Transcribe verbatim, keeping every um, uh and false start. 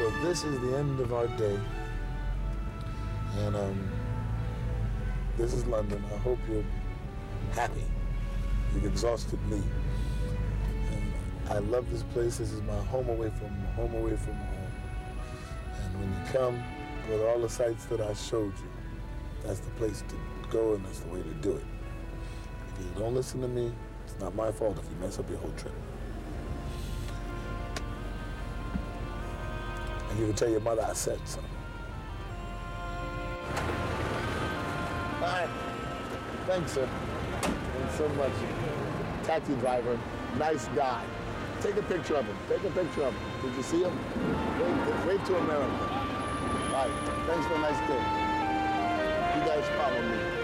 So this is the end of our day. And um, this is London. I hope you're happy. You've exhausted me. And I love this place. This is my home away from home away from home. And when you come, go to all the sites that I showed you. That's the place to go, and that's the way to do it. If you don't listen to me, it's not my fault if you mess up your whole trip. And you can tell your mother I said so. Hi. Thanks, sir. Thanks so much. Taxi driver, nice guy. Take a picture of him. Take a picture of him. Did you see him? Wave, wave to America. All right. Thanks for a nice day. You guys follow me.